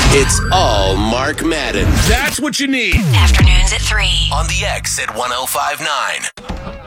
It's all Mark Madden. That's what you need. Afternoons at 3. On the X at 105.9.